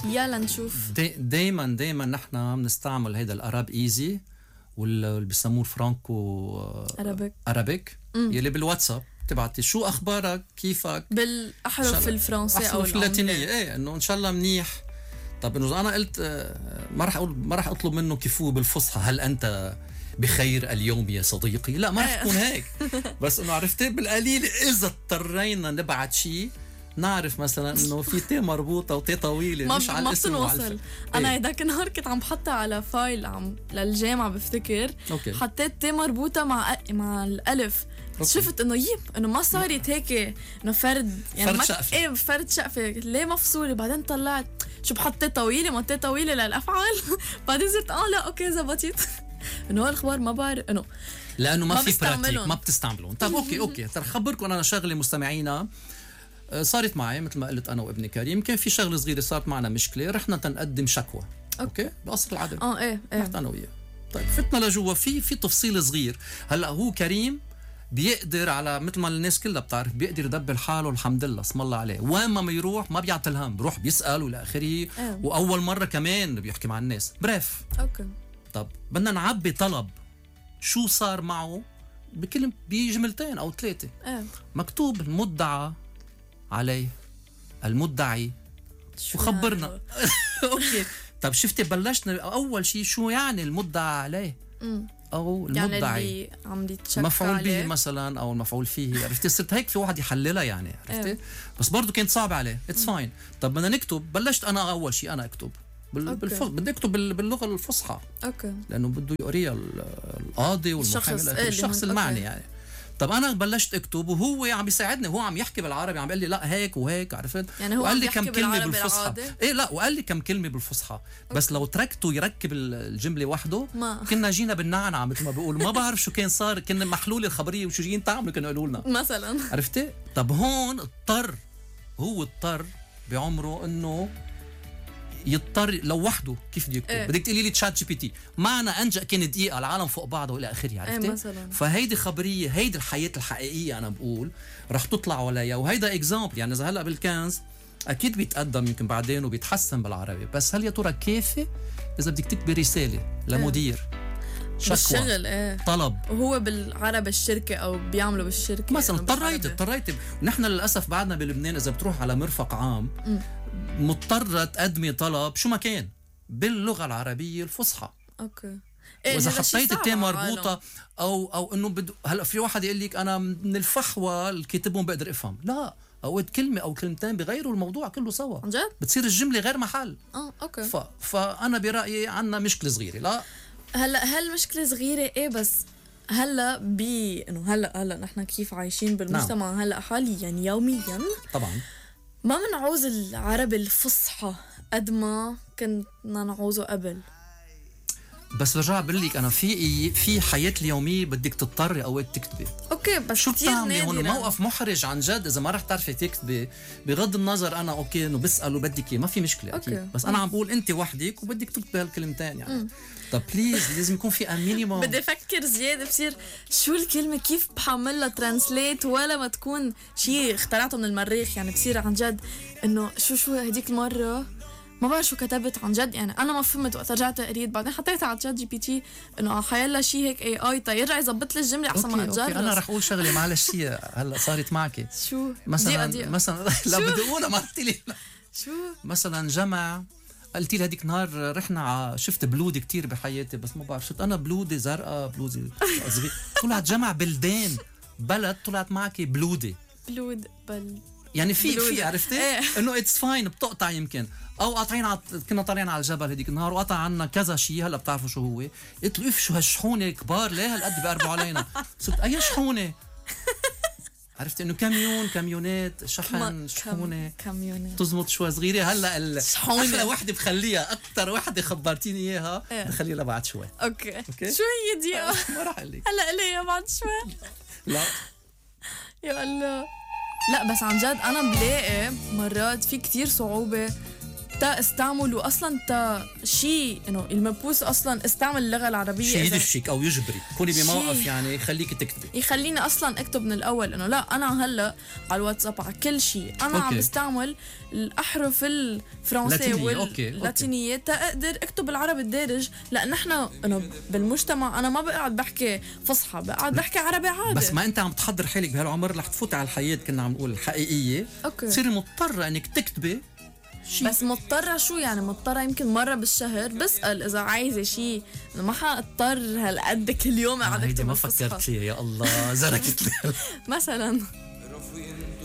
فيها لنشوف. دايما نحن بنستعمل هيدا الاراب ايزي واللي بيسموه فرانكو ارابيك يلي بالواتساب تبعتي شو اخبارك كيفك بالاحرف الفرنسيه او اللاتينيه. ايه انه ان شاء الله منيح. طب انه انا قلت ما راح اطلب منه كيف هو بالفصحى هل انت بخير اليوم يا صديقي، لا ما راح تكون هيك. بس انه عرفتي بالقليل اذا اضطرينا نبعت شيء نعرف مثلا انه في تي مربوطه وتي طويله مش على الاسم وعلى انا هيداك النهار كنت عم بحطها على فايل للجامعه بفتكر. حطيت تي مربوطه مع الالف. شفت انه انه ما صارت هيك انه فرد يعني فرد شقفه. ايه فرد شقفه ليه مفصوله. بعدين طلعت شو بحطيت طويله ما تي طويله للافعال. بعدين صرت لا اوكي زبطت. انه هالاخبار ما بعرف انه لانه ما في براتيك ما بتستعملهم. طب اوكي ترى خبركم انا شغله مستمعينا صارت معي مثل ما قلت انا وابني كريم. كان في شغله صغيره صارت معنا مشكله رحنا تنقدم شكوى اوكي بقصر العدل. ايه رحت انا وياه. طيب فتنا لجوا في تفصيل صغير. هلا هو كريم بيقدر على مثل ما الناس كلها بتعرف بيقدر يدبر حاله الحمد لله اسم الله عليه. وين ما يروح ما بيعطي الهم بروح بيسال والى اخره. واول مره كمان بيحكي مع الناس بريف. اوكي طب بدنا نعبي طلب شو صار معه بجملتين او ثلاثه. مكتوب المدعى عليه المدعي وخبرنا. اوكي طب شفتي بلشنا اول شيء شو يعني المدعى عليه او المدعي يعني عم يتشكى مفعول به مثلا او المفعول فيه. عرفتي صرت هيك في واحد يحللها يعني عرفتي. بس برضه كانت صعبه عليه. اتس فاين. طب بدنا نكتب. بلشت انا اول شيء انا اكتب بدي اكتب باللغه الفصحى. اوكي لانه بده يقريها القاضي والمحامي الشخص المعني يعني. طب انا بلشت اكتب وهو عم بيساعدني. هو عم يحكي بالعربي عم بيقول لي لا هيك وهيك عرفت. يعني هو وقال لي كم كلمه بالفصحى. ايه لا وقال لي كم كلمه بالفصحى. بس لو تركته يركب الجمله وحده كنا جينا بالنعنع مثل ما بيقول. ما بعرف شو كان صار. كنا محلوله الخبريه وشو جايين تعملوا كانوا يقولوا لنا مثلا عرفتي. طب هون اضطر بعمره انه يضطر لو وحده كيف بده يكتب. بدك تقولي لي تشات جي بي تي معنا انجا كان دقيقه العالم فوق بعضه والى اخره عرفتي. فهيدي خبريه هيدي الحياه الحقيقيه انا بقول رح تطلع عليها. وهيدا اكزامبل يعني اذا هلا بالكنز اكيد بيتقدم يمكن بعدين وبيتحسن بالعربي. بس هل يا ترى كافي اذا بدك تكتبي رساله لمدير شكوى طلب وهو بالعربي الشركه او بيعملوا بالشركه مثلا اضطريت. نحن للاسف بعدنا بلبنان اذا بتروح على مرفق عام مضطرة تقدمي طلب شو ما كان باللغة العربية الفصحى. اوكي واذا حطيت التي مربوطة او انه هلا في واحد يقول لك انا من الفحوى الكاتبهم بقدر افهم. لا اوقات كلمة او كلمتين بغيروا الموضوع كله سوا. عن جد بتصير الجملة غير محل. اوكي فانا برأيي عنا مشكلة صغيرة. لا هلا مشكلة صغيرة بس هلا انه هلا نحن كيف عايشين بالمجتمع. نعم. هلا حاليا يعني يوميا طبعا ما بنعوز العربي الفصحى قد ما كنا نعوزه قبل. بس برجع بقول لك انا في حياه اليوميه بدك تضطري اوقات تكتبي. اوكي بس شو بتعملي هون موقف محرج عن جد اذا ما رح تعرفي تكتبي. بغض النظر انا اوكي انه بسال وبدك ما في مشكله اكيد. بس انا عم بقول انت وحدك وبدك تكتبي هالكلمتين يعني. طب بليز لازم يكون في مينيموم. بدي افكر زياده بصير شو الكلمه كيف بحملها ترانسليت ولا ما تكون شيء اخترعته من المريخ. يعني بصير عن جد انه شو هديك المره ما بعرف شو كتبت عن جد. يعني انا ما فهمت وقت رجعت قريت بعدين حطيتها على تشات جي بي تي انه حيلا شيء هيك اي يرجع يظبط لي الجمله احسن ما اتجرس. انا رح اقول شغله معلش هلا صارت معك شو مثلا لا بدي اقولها ما قلت لي شو مثلا جمع قلت لي هديك نهار رحنا شفت بلودي كتير بحياتي بس ما بعرف شفت انا بلودي زرقاء بلودي صغير طلعت جمع بلدان بلد طلعت معك بلود يعني في عرفتي انه اتس فاين بتقطع يمكن او قاطعين كنا طالعين على الجبل هديك النهار وقطع عنا كذا شيء. هلا بتعرفوا شو هو. قلت له شو هالشحونه كبار ليه هالقد بيقربوا علينا. صرت اي شحونه عرفت انه كاميونات شحن شحونه كاميونات تزمط شوي صغيره. هلا احلى وحده بخليها اكثر وحده خبرتيني اياها بخليها لبعد شوي. اوكي شو هي دي ما راح اقول لك هلا ليا بعد شوي. لا يا الله لا بس عن جد انا بلاقي مرات في كتير صعوبه تا استعملوا اصلا تا شيء انه المبوس اصلا استعمل اللغه العربيه شيء إذا يدشك او يجبري كوني بموقف شي. يعني يخليك تكتبي. يخليني اصلا اكتب من الاول انه لا انا هلا على الواتساب على كل شيء انا عم أوكي. بستعمل الاحرف الفرنسيه لاتينية. أوكي. واللاتينيه تا اقدر اكتب العربي الدارج، لان احنا انه بالمجتمع انا ما بقعد بحكي فصحى، بقعد بحكي عربي عادي. بس ما انت عم تحضر حالك بهالعمر رح تفوت على الحياه كنا عم نقول الحقيقيه، اوكي تصيري مضطره انك تكتبي شيء. بس مضطرة شو يعني؟ مضطرة يمكن مرة بالشهر بسأل إذا عايزة شيء، ما حاضطر هالقد كل يوم قاعد هيدي أكتب ما الفصحى فكرت فيها يا الله زركت لي. مثلا.